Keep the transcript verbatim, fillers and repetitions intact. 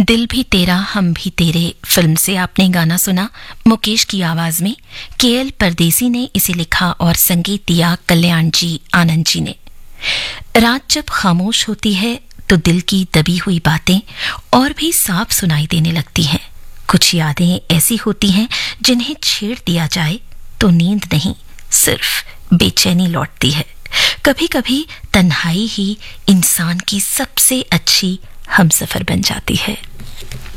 दिल भी तेरा हम भी तेरे फिल्म से आपने गाना सुना मुकेश की आवाज में। केएल परदेसी ने इसे लिखा और संगीत दिया कल्याण जी आनंद जी ने। रात जब खामोश होती है तो दिल की दबी हुई बातें और भी साफ सुनाई देने लगती हैं। कुछ यादें ऐसी होती हैं जिन्हें छेड़ दिया जाए तो नींद नहीं, सिर्फ बेचैनी लौटती है। कभी कभी तन्हाई ही इंसान की सबसे अच्छी हमसफर बन जाती है।